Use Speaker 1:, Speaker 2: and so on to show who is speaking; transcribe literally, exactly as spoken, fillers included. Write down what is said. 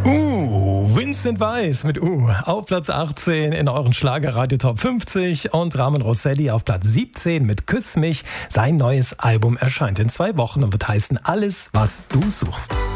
Speaker 1: Uh, Vincent Weiss mit U auf Platz achtzehn in euren Schlagerradio Top fünfzig und Ramon Rossetti auf Platz siebzehn mit Küss mich. Sein neues Album erscheint in zwei Wochen und wird heißen Alles, was du suchst.